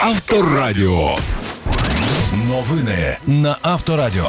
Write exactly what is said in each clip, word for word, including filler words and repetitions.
Авторадіо. Новини на Авторадіо.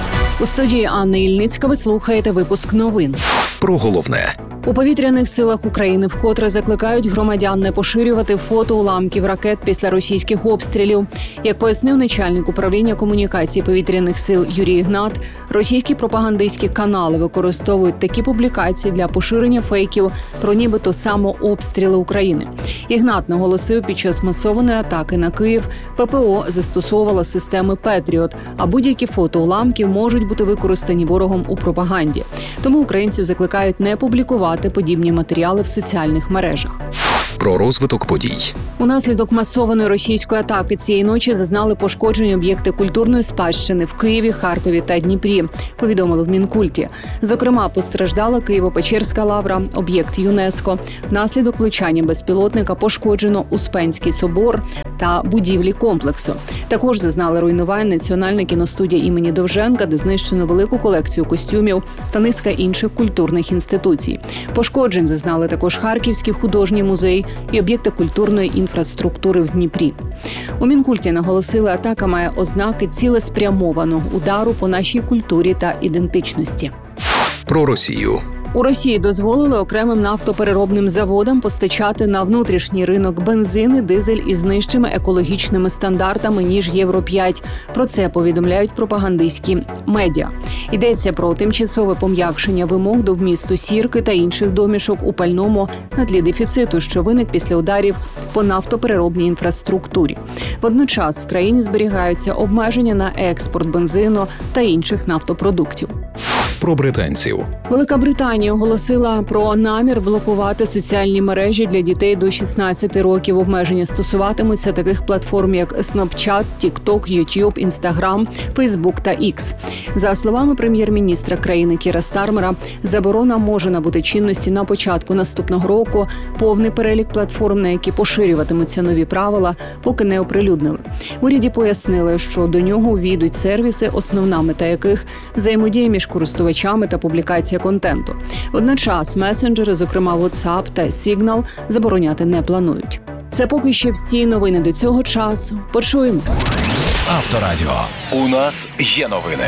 У студії Анна Ільницька ви слухаєте випуск новин. Про головне. У повітряних силах України вкотре закликають громадян не поширювати фото уламків ракет після російських обстрілів. Як пояснив начальник управління комунікації повітряних сил Юрій Ігнат, російські пропагандистські канали використовують такі публікації для поширення фейків про нібито самообстріли України. Ігнат наголосив, під час масованої атаки на Київ ППО застосовувала системи «Петріот», а будь-які фото уламків можуть бути використані ворогом у пропаганді. Тому українців закликають не публікувати подібні матеріали в соціальних мережах. Про розвиток подій. Унаслідок масованої російської атаки цієї ночі зазнали пошкоджені об'єкти культурної спадщини в Києві, Харкові та Дніпрі, повідомили в Мінкульті. Зокрема, постраждала Києво-Печерська лавра, об'єкт ЮНЕСКО. Внаслідок влучання безпілотника пошкоджено Успенський собор та будівлі комплексу. Також зазнали руйнувань Національна кіностудія імені Довженка, де знищено велику колекцію костюмів та низка інших культурних інституцій. Пошкоджень зазнали також Харківський художній музей і об'єкти культурної інфраструктури в Дніпрі. У Мінкульті наголосили, атака має ознаки цілеспрямованого удару по нашій культурі та ідентичності. Про Росію. У Росії дозволили окремим нафтопереробним заводам постачати на внутрішній ринок бензин і дизель із нижчими екологічними стандартами, ніж Євро п'ять. Про це повідомляють пропагандистські медіа. Йдеться про тимчасове пом'якшення вимог до вмісту сірки та інших домішок у пальному на тлі дефіциту, що виник після ударів по нафтопереробній інфраструктурі. Водночас в країні зберігаються обмеження на експорт бензину та інших нафтопродуктів. Про британців. Велика Британія оголосила про намір блокувати соціальні мережі для дітей до шістнадцяти років. Обмеження стосуватимуться таких платформ, як Snapchat, TikTok, YouTube, Instagram, Facebook та X. За словами прем'єр-міністра країни Кіра Стармера, заборона може набути чинності на початку наступного року. Повний перелік платформ, на які поширюватимуться нові правила, поки не оприлюднили. В уряді пояснили, що до нього увійдуть сервіси, основна мета яких – взаємодія між користувачами та публікація контенту. Водночас месенджери, зокрема WhatsApp та Signal, забороняти не планують. Це поки що всі новини до цього часу. Почуємось. Авторадіо. У нас є новини.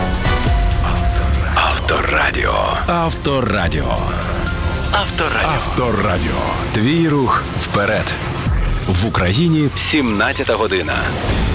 Авторадіо. Авторадіо. Авторадіо. Авторадіо. Твій рух вперед. В Україні сімнадцята година.